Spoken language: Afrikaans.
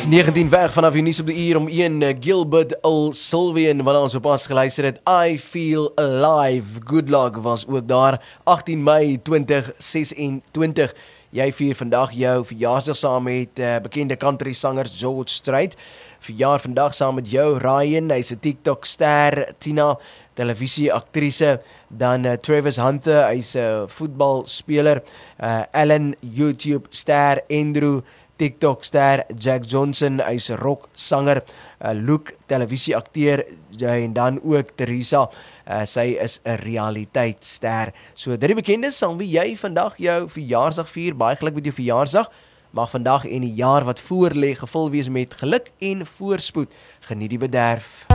19 weg vanaf die nuus op die uur om 1 Gilbert Sylvian wat ons op pas geluister het. I Feel Alive. Good Luck was ook daar. 18 Mei 2026. Jy vier vandag jou verjaarsdag saam met bekende country sanger George Strait. Verjaar vandag saam met jou Ryan, hy's 'n TikTok ster. Tina, televisieaktrise. Dan Travis Hunter, hy's 'n voetbalspeler. Alan, YouTube ster. Andrew, TikTok ster. Jack Johnson, hy's 'n rock sanger. Luke, televisieakteur. En dan ook Teresa, sy is 'n realiteitster. So dit die bekendes aan wie jy vandag jou verjaarsdag vier. Baie geluk met jou verjaarsdag. Mag vandag en die jaar wat voor lê gevul wees met geluk en voorspoed. Geniet die bederf.